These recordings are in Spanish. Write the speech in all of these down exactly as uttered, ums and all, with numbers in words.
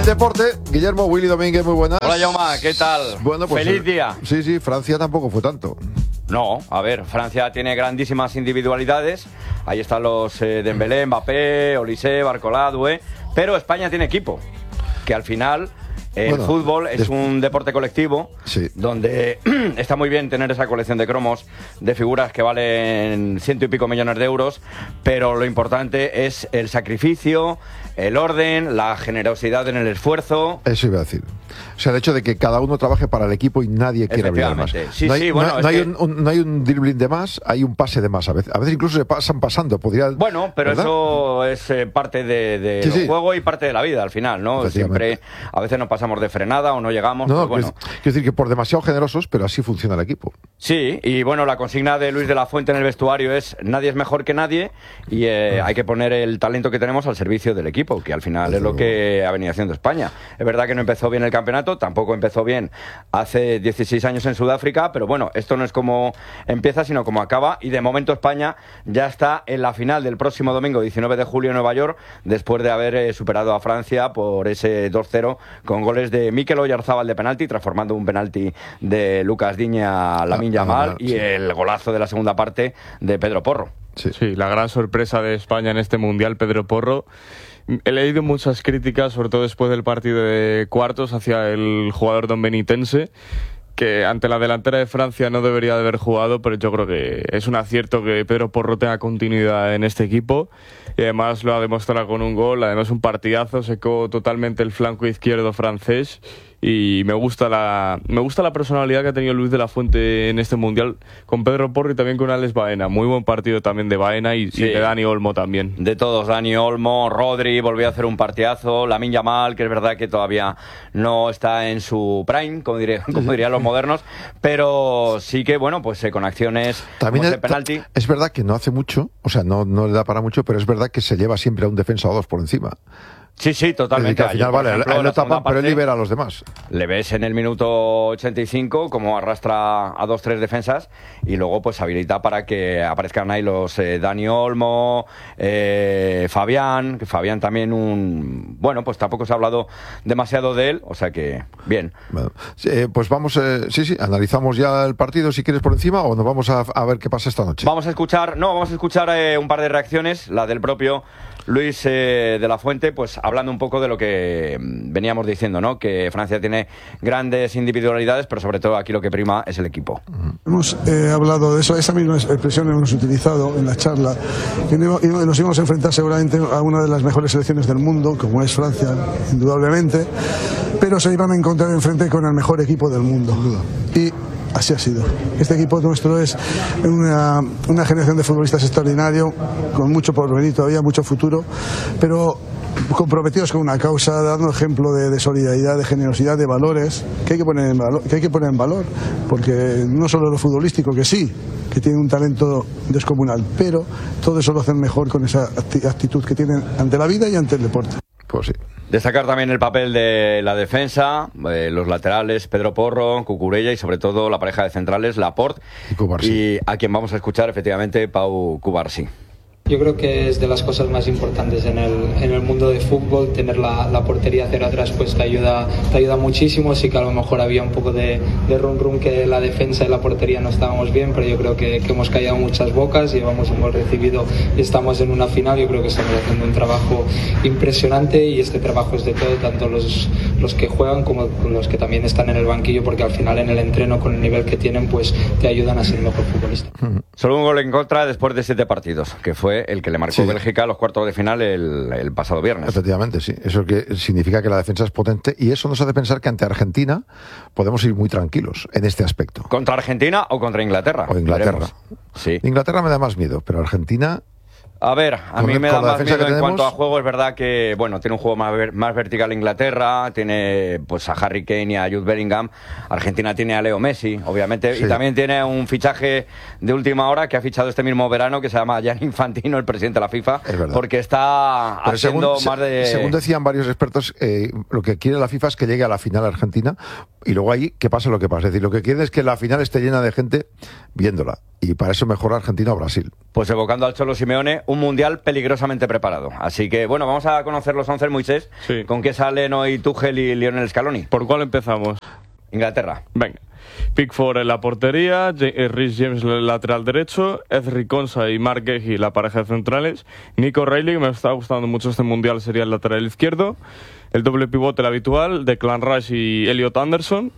deporte, Guillermo Willy Domínguez, muy buenas. Hola, Jaume, ¿qué tal? Bueno, pues, feliz día. Sí, sí, Francia tampoco fue tanto. No, a ver, Francia tiene grandísimas individualidades. Ahí están los eh, Dembélé, Mbappé, Olise, Barcola, Doué. Pero España tiene equipo, que al final... El bueno, fútbol es un deporte colectivo, sí, donde está muy bien tener esa colección de cromos, de figuras que valen ciento y pico millones de euros, pero lo importante es el sacrificio, el orden, la generosidad en el esfuerzo. Eso iba a decir. O sea, el hecho de que cada uno trabaje para el equipo y nadie quiera brillar más. Sí, no hay, sí, bueno, no, no, hay un, un, no hay un dribbling de más, hay un pase de más a veces. A veces incluso se pasan pasando. Podría, bueno, pero ¿verdad? Eso es eh, parte de, de sí, sí. juego y parte de la vida al final, ¿no? Siempre, a veces nos pasamos de frenada o no llegamos. No, pues, no, bueno. Quiero decir que por demasiado generosos, pero así funciona el equipo. Sí, y bueno, la consigna de Luis de la Fuente en el vestuario es: nadie es mejor que nadie, y eh, ah. hay que poner el talento que tenemos al servicio del equipo, que al final Eso... es lo que ha venido haciendo España. Es verdad que no empezó bien el campeonato, tampoco empezó bien hace dieciséis años en Sudáfrica, pero bueno, esto no es como empieza, sino como acaba, y de momento España ya está en la final del próximo domingo, diecinueve de julio en Nueva York, después de haber eh, superado a Francia por ese dos cero con goles de Mikel Oyarzabal de penalti, transformando un penalti de Lucas Digne a Lamine Yamal, ah, y sí. el golazo de la segunda parte de Pedro Porro. Sí. sí, la gran sorpresa de España en este Mundial, Pedro Porro. He leído muchas críticas, sobre todo después del partido de cuartos, hacia el jugador dombenitense, que ante la delantera de Francia no debería de haber jugado, pero yo creo que es un acierto que Pedro Porro tenga continuidad en este equipo, y además lo ha demostrado con un gol, además un partidazo, secó totalmente el flanco izquierdo francés, y me gusta la me gusta la personalidad que ha tenido Luis de la Fuente en este Mundial, con Pedro Porro y también con Alex Baena. Muy buen partido también de Baena y, sí. y de Dani Olmo también. De todos, Dani Olmo, Rodri volvió a hacer un partidazo, Lamine Yamal, que es verdad que todavía no está en su prime, como, diré, como dirían los modernos, pero sí que, bueno, pues eh, con acciones también como es, ese penalti. Es verdad que no hace mucho, o sea, no, no le da para mucho, pero es verdad que se lleva siempre a un defensa o dos por encima. Sí, sí, totalmente. Al final, vale, ejemplo, él lo tapan, pero él libera a los demás. Le ves en el minuto ochenta y cinco como arrastra a dos, tres defensas, y luego pues habilita para que aparezcan ahí los eh, Dani Olmo, eh, Fabián, que Fabián también un... Bueno, pues tampoco se ha hablado demasiado de él, o sea que bien. Bueno, eh, pues vamos, eh, sí, sí, analizamos ya el partido, si quieres, por encima, o nos vamos a, a ver qué pasa esta noche. Vamos a escuchar, no, vamos a escuchar eh, un par de reacciones, la del propio Luis eh, de la Fuente, pues hablando un poco de lo que veníamos diciendo, ¿no? Que Francia tiene grandes individualidades, pero sobre todo aquí lo que prima es el equipo. Hemos eh, hablado de eso, esa misma expresión hemos utilizado en la charla, que nos íbamos a enfrentar seguramente a una de las mejores selecciones del mundo, como es Francia, indudablemente, pero se iban a encontrar enfrente con el mejor equipo del mundo. Y así ha sido. Este equipo nuestro es una, una generación de futbolistas extraordinario, con mucho porvenir todavía, mucho futuro, pero comprometidos con una causa, dando ejemplo de, de solidaridad, de generosidad, de valores que hay que poner en valor, que hay que poner en valor, porque no solo lo futbolístico, que sí, que tiene un talento descomunal, pero todo eso lo hacen mejor con esa actitud que tienen ante la vida y ante el deporte. Pues sí. Destacar también el papel de la defensa, eh, los laterales, Pedro Porro, Cucurella, y sobre todo la pareja de centrales, Laporte, y, y a quien vamos a escuchar efectivamente, Pau Cubarsí. Yo creo que es de las cosas más importantes en el, en el mundo de fútbol. Tener la, la portería cero atrás pues te ayuda, te ayuda muchísimo. Sí que a lo mejor había un poco de, de rum rum que la defensa y la portería no estábamos bien, pero yo creo que, que hemos callado muchas bocas, llevamos un gol recibido y estamos en una final. Yo creo que estamos haciendo un trabajo impresionante, y este trabajo es de todo, tanto los, los que juegan como los que también están en el banquillo, porque al final en el entreno, con el nivel que tienen, pues te ayudan a ser mejor futbolista. Solo un gol en contra después de siete partidos, que fue el que le marcó sí. Bélgica a los cuartos de final el, el pasado viernes. Efectivamente, sí. Eso que significa que la defensa es potente, y eso nos hace pensar que ante Argentina podemos ir muy tranquilos en este aspecto. ¿Contra Argentina o contra Inglaterra? O Inglaterra. Sí. Inglaterra me da más miedo, pero Argentina... A ver, a mí me da más miedo en cuanto a juego. Es verdad que, bueno, tiene un juego más, ver, más vertical Inglaterra, tiene pues a Harry Kane y a Jude Bellingham. Argentina tiene a Leo Messi, obviamente, sí. Y también tiene un fichaje de última hora que ha fichado este mismo verano, que se llama Gianni Infantino, el presidente de la FIFA, porque está Pero haciendo según, más de... Según decían varios expertos, eh, lo que quiere la FIFA es que llegue a la final Argentina, y luego ahí que pase lo que pase. Es decir, lo que quiere es que la final esté llena de gente viéndola. y para eso mejor Argentina o Brasil. Pues evocando al Cholo Simeone, un mundial peligrosamente preparado. Así que, bueno, vamos a conocer los once, Moisés. Sí. ¿Con qué salen hoy Tuchel y Lionel Scaloni? ¿Por cuál empezamos? Inglaterra. Venga. Pickford en la portería, Reece James lateral derecho, Ezri Konsa y Mark Guehi la pareja de centrales, Nico Reilly, que me está gustando mucho este mundial, sería el lateral izquierdo, el doble pivote el habitual, Declan Rice y Elliot Anderson,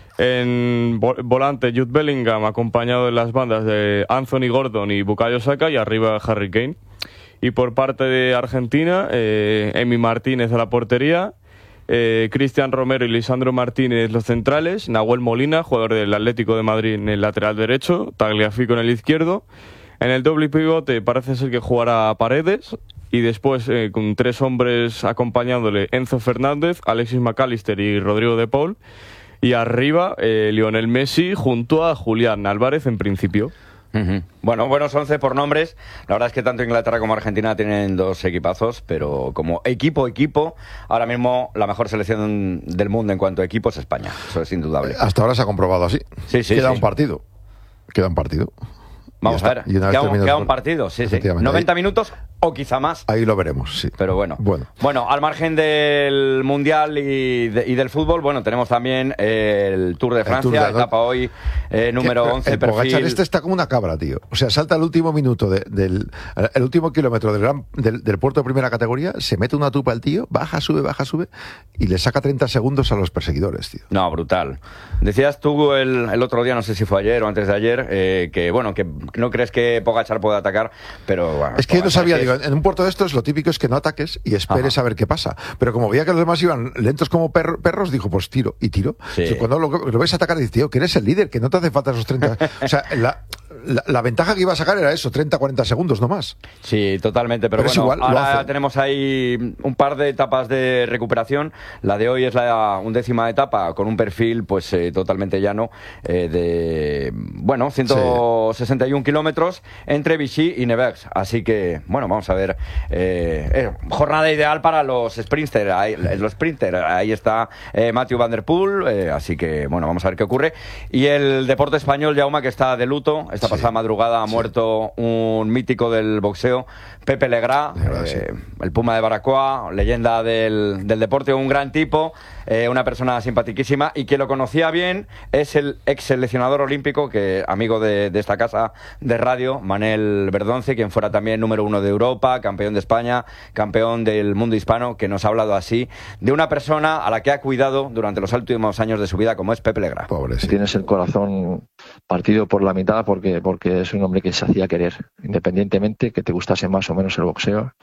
en volante Jude Bellingham acompañado de las bandas de Anthony Gordon y Bukayo Saka, y arriba Harry Kane. Y por parte de Argentina, eh, Emi Martínez a la portería, Eh, Cristian Romero y Lisandro Martínez los centrales, Nahuel Molina, jugador del Atlético de Madrid, en el lateral derecho, Tagliafico en el izquierdo. En el doble pivote parece ser que jugará Paredes, y después eh, con tres hombres acompañándole, Enzo Fernández, Alexis McAllister y Rodrigo de Paul. Y arriba eh, Lionel Messi junto a Julián Álvarez en principio. Uh-huh. Bueno, buenos once por nombres. La verdad es que tanto Inglaterra como Argentina tienen dos equipazos, pero como equipo, equipo, ahora mismo la mejor selección del mundo en cuanto a equipo es España. Eso es indudable. Hasta ahora se ha comprobado así. Sí, sí, Queda sí. un partido. Queda un partido. Vamos a ver. Queda un, queda un partido, sí, sí. noventa minutos o quizá más. Ahí lo veremos, sí. Pero bueno. Bueno, bueno al margen del Mundial y, de, y del fútbol, bueno, tenemos también el Tour de Francia, Tour de... etapa hoy eh, número once, el perfil... Pogačar este está como una cabra, tío. O sea, salta el último minuto de, del el último kilómetro del, gran, del, del puerto de primera categoría, se mete una tupa el tío, baja, sube, baja, sube, y le saca treinta segundos a los perseguidores, tío. No, brutal. Decías tú el, el otro día, no sé si fue ayer o antes de ayer, eh, que bueno, que no crees que Pogačar puede atacar, pero bueno, es que yo no sabía, es... digo, en un puerto de estos lo típico es que no ataques y esperes Ajá. a ver qué pasa, pero como veía que los demás iban lentos como perro, perros, dijo, pues tiro, y tiro. Sí. O sea, cuando lo, lo ves atacar, dices, tío, que eres el líder, que no te hace falta esos treinta, o sea, la, la, la ventaja que iba a sacar era eso, treinta, cuarenta segundos, no más. Sí, totalmente, pero, pero bueno, igual, ahora tenemos ahí un par de etapas de recuperación. La de hoy es la undécima etapa con un perfil pues eh, totalmente llano eh, de, bueno, ciento sesenta y uno sí. kilómetros entre Vichy y Nevers, así que, bueno, vamos a ver eh, eh, jornada ideal para los sprinters, ahí, los sprinters, ahí está eh, Mathieu Van Der Poel, eh, así que, bueno, vamos a ver qué ocurre. Y el deporte español, Jaume, que está de luto, esta sí. pasada madrugada ha sí. muerto un mítico del boxeo, Pepe Legrá, eh, sí. el Puma de Baracoa, leyenda del, del deporte, un gran tipo, eh, una persona simpaticísima, y que lo conocía bien es el ex seleccionador olímpico, que amigo de, de esta casa de radio, Manel Verdonce, quien fuera también número uno de Europa, campeón de España, campeón del mundo hispano, que nos ha hablado así de una persona a la que ha cuidado durante los últimos años de su vida, como es Pepe Legrá. Pobre, sí. Tienes el corazón partido por la mitad porque, porque es un hombre que se hacía querer, independientemente que te gustase más o menos el boxeo.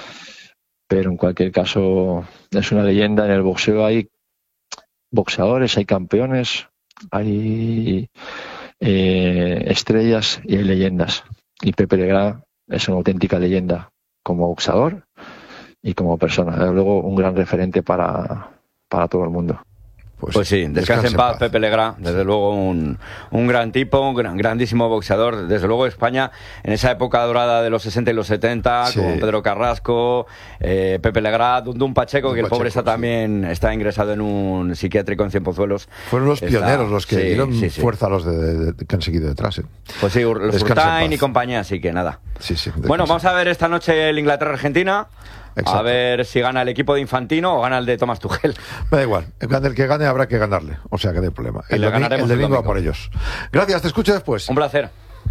Pero en cualquier caso es una leyenda. En el boxeo hay boxeadores, hay campeones, hay eh, estrellas y hay leyendas. Y Pepe Legrá es una auténtica leyenda como boxeador y como persona. Desde luego un gran referente para, para todo el mundo. Pues, pues sí, descanse en paz, paz, Pepe Legrá, desde luego un, un gran tipo, un gran, grandísimo boxeador. Desde luego España, en esa época dorada de los sesenta y los setenta, sí. con Pedro Carrasco, eh, Pepe Legrá, Dundún Pacheco, que el pobre está sí. también está ingresado en un psiquiátrico en Cienpozuelos. Fueron los está, pioneros los que sí, dieron sí, sí. fuerza a los de, de, de, que han seguido detrás. ¿eh? Pues sí, los Urtain y compañía, así que nada. Sí, sí, bueno, vamos a ver esta noche el Inglaterra-Argentina. Exacto. A ver si gana el equipo de Infantino o gana el de Thomas Tuchel. Me da igual, el que gane habrá que ganarle, o sea que no hay problema. El, el, domingo, el domingo va por ellos. Gracias, te escucho después. Un placer.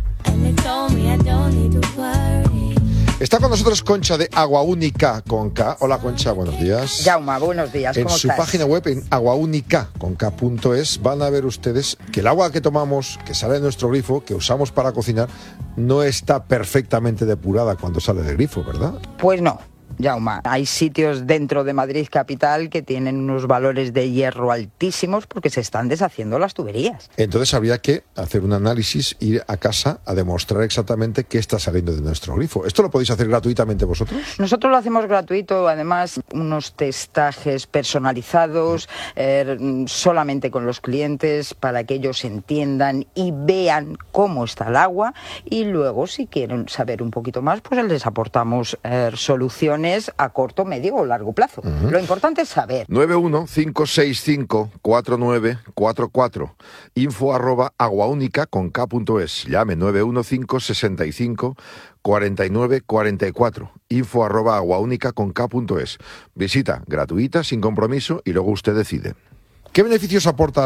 Está con nosotros Concha de Agua Única con K. Hola Concha, buenos días. Jauma, buenos días. ¿Cómo en su estás? página web, en aguaúnica con K punto es, van a ver ustedes que el agua que tomamos, que sale de nuestro grifo, que usamos para cocinar, no está perfectamente depurada cuando sale del grifo, ¿verdad? Pues no. Jauma, hay sitios dentro de Madrid capital que tienen unos valores de hierro altísimos porque se están deshaciendo las tuberías. Entonces habría que hacer un análisis, ir a casa a demostrar exactamente qué está saliendo de nuestro grifo. ¿Esto lo podéis hacer gratuitamente vosotros? Nosotros lo hacemos gratuito, además unos testajes personalizados eh, solamente con los clientes para que ellos entiendan y vean cómo está el agua, y luego si quieren saber un poquito más pues les aportamos eh, soluciones soluciones a corto, medio o largo plazo. Uh-huh. Lo importante es saber. nueve uno cinco seis cinco cuatro nueve cuatro cuatro, info arroba aguaúnica con K punto es. Llame nueve uno cinco sesenta y cinco cuarenta y nueve cuarenta y cuatro, info arroba aguaúnica con K punto es. Visita gratuita, sin compromiso, y luego usted decide. ¿Qué beneficios aporta